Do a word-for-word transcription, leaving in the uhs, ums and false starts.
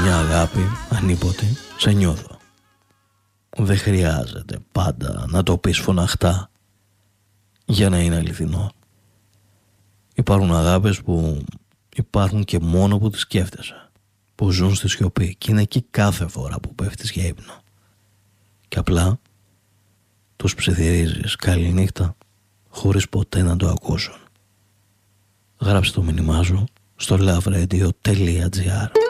μια αγάπη ανίποτε σε νιώθω. Δεν χρειάζεται πάντα να το πεις φωναχτά για να είναι αληθινό. Υπάρχουν αγάπες που υπάρχουν και μόνο που τις σκέφτεσαι, που ζουν στη σιωπή και είναι εκεί κάθε φορά που πέφτεις για ύπνο. Και απλά τους ψιθυρίζεις καληνύχτα χωρίς ποτέ να το ακούσουν. Γράψε το μήνυμά σου στο loveRadio.gr.